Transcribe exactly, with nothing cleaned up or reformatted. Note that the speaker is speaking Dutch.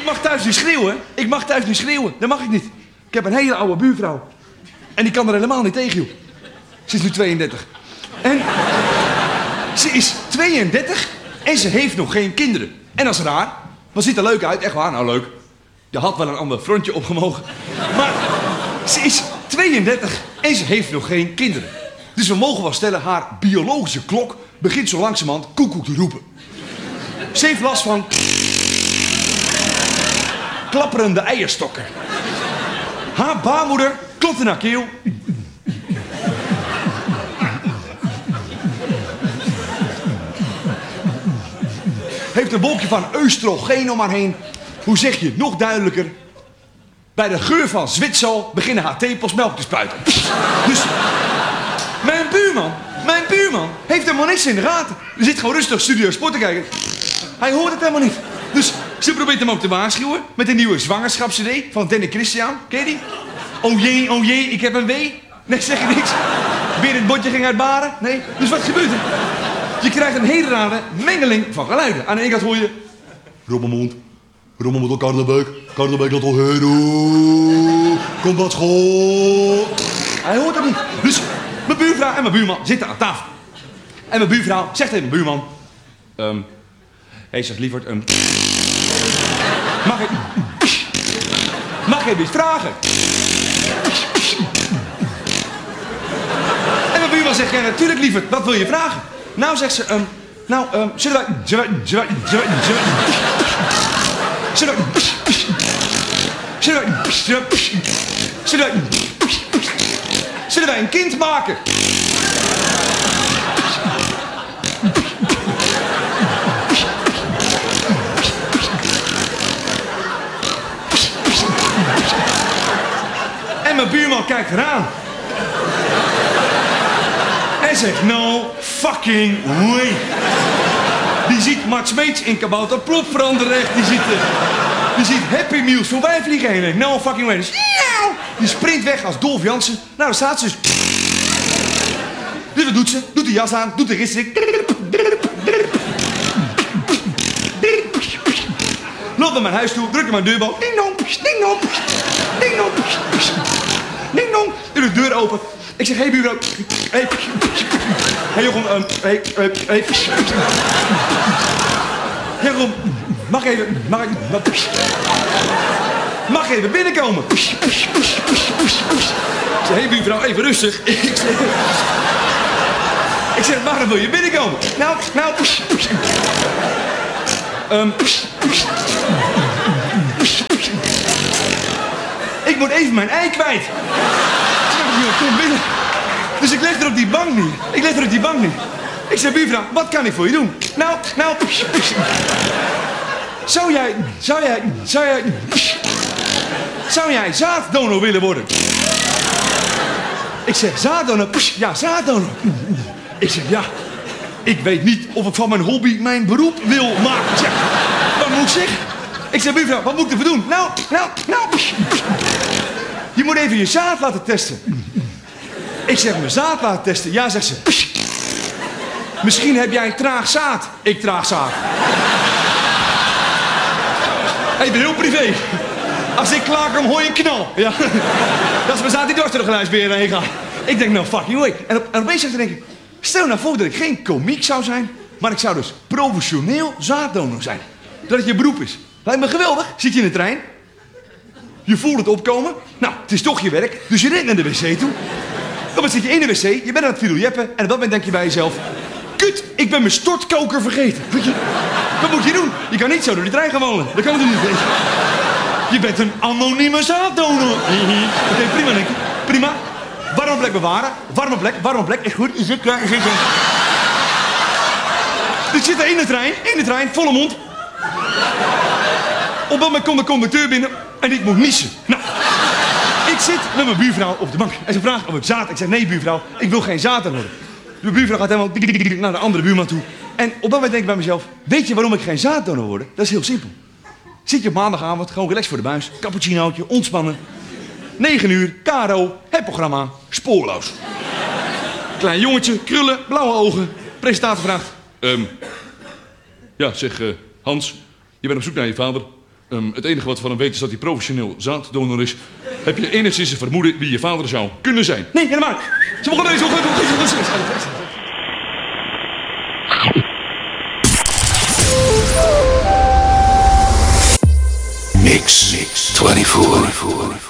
mag thuis niet schreeuwen. Ik mag thuis niet schreeuwen. Dat mag ik niet. Ik heb een hele oude buurvrouw. En die kan er helemaal niet tegen, joh. Ze is nu tweeëndertig. En ze is tweeëndertig en ze heeft nog geen kinderen. En dat is raar. Wat ziet er leuk uit, echt waar, nou leuk. Je had wel een ander frontje opgemogen. Maar ze is tweeëndertig en ze heeft nog geen kinderen. Dus we mogen wel stellen, haar biologische klok begint zo langzamerhand koekoek te roepen. Ze heeft last van klapperende eierstokken. Haar baarmoeder klopt in haar keel. Heeft een wolkje van oestrogeen om haar heen. Hoe zeg je, nog duidelijker. Bij de geur van Zwitsal beginnen haar tepels melk te spuiten. Dus mijn buurman, mijn buurman heeft helemaal niks in de gaten. Die zit gewoon rustig Studio Sport te kijken. Hij hoort het helemaal niet. Dus ze probeert hem ook te waarschuwen met een nieuwe zwangerschapscd van Danny Christian. Ken je die? Oh jee, oh jee, ik heb een wee. Nee, zeg je niks. Weer het botje ging uit baren. Nee, dus wat gebeurt er? Je krijgt een hele rare mengeling van geluiden. Aan de ene kant hoor je... Rommelmond, Rommelmond op Karnebeek. Karnebeek laat al heen. Kom wat school. Hij hoort het niet. Dus mijn buurvrouw en mijn buurman zitten aan tafel. En mijn buurvrouw zegt tegen mijn buurman... Um, Hé, zegt Lievert, um, mag ik... Mag ik iets vragen? En mijn buurman zegt, ja, natuurlijk Lievert, wat wil je vragen? Nou, zegt ze, um, nou, um, zullen wij... Zullen wij... Zullen wij... Zullen wij... Zullen wij... Zullen wij... Zullen wij... Zullen wij... Zullen wij een kind maken? En mijn buurman kijkt eraan. En zegt, no fucking way. Die ziet Mart Smeets in Kabouter Plop veranderen echt. Die ziet, uh, die ziet Happy Meals voorbij vliegen heen. No fucking way. Dus, die sprint weg als Dolf Jansen. Nou, daar staat ze dus. Dus wat doet ze? Doet de jas aan, doet de ritsrik. Loopt naar mijn huis toe, drukt naar mijn deurbel. Ding dong, ding dong, ding dong, ding dong. Doe de deur open. Ik zeg, hé hey, buurvrouw. Hé, hey. Hey, Jochem, um, hey, hey, hey. Hey, Jochem, mag even, mag ik, mag even binnenkomen? Ik zeg, hé hey, buurvrouw, even rustig. Ik zeg, ik zeg, waarom wil je binnenkomen? Nou, nou. Um, ik moet even mijn ei kwijt. Kom binnen. Dus ik leg er op die bank niet. Ik leg er op die bank niet. Ik zeg, buurvrouw, wat kan ik voor je doen? Nou, nou. Zou jij, zou jij, zou jij, zou jij zaaddonor willen worden? Ik zeg, zaaddonor? Ja, zaaddonor. Ik zeg, ja. Ik weet niet of ik van mijn hobby mijn beroep wil maken. Ik zeg, wat moet ik zeggen? Ik zeg, buurvrouw, wat moet ik ervoor doen? Nou, nou, nou. Je moet even je zaad laten testen. Ik zeg, mijn zaad laten testen? Ja, zegt ze. Misschien heb jij traag zaad. Ik traag zaad. Even heel privé. Als ik klaar kom, hoor je een knal. Ja. Dat is mijn zaad die dwars door de geluidsbeheerder heen gaat. Ik denk, nou, fucking way. En, op, en opeens zeg ik, stel nou voor dat ik geen komiek zou zijn, maar ik zou dus professioneel zaaddonor zijn. Dat het je beroep is. Lijkt me geweldig. Zit je in de trein? Je voelt het opkomen. Nou, het is toch je werk, dus je rent naar de wc toe. Dan zit je in de wc, je bent aan het fideljeppen en op dat moment denk je bij jezelf... Kut, ik ben mijn stortkoker vergeten. Weet je, wat moet je doen? Je kan niet zo door die trein gaan wonen. Dat kan natuurlijk niet. Je bent een anonieme zaaddonor. Oké, okay, prima, denk ik. Prima. Warme plek bewaren. Warme plek, warme plek. Echt goed. Is het klaar? Is het klaar? Ik zit er in de trein, in de trein, volle mond. Op dat moment komt de conducteur binnen en ik moet niezen. Nou, ik zit met mijn buurvrouw op de bank. En ze vraagt of ik zaad. Ik zeg, nee buurvrouw, ik wil geen zaad worden. De buurvrouw gaat helemaal naar de andere buurman toe. En op dat moment denk ik bij mezelf, weet je waarom ik geen zaaddonor word? Dat is heel simpel. Zit je op maandagavond, gewoon relax voor de buis, cappuccinootje, ontspannen. negen uur, K R O, het programma, spoorloos. Klein jongetje, krullen, blauwe ogen. Presentator vraagt, um, ja zeg uh, Hans, je bent op zoek naar je vader. Um, het enige wat we van hem weten is dat hij professioneel zaaddonor is. Heb je enigszins een vermoeden wie je vader zou kunnen zijn? Nee, helemaal niet. Ze mogen deze ochtend... Mix, Mix, vierentwintig.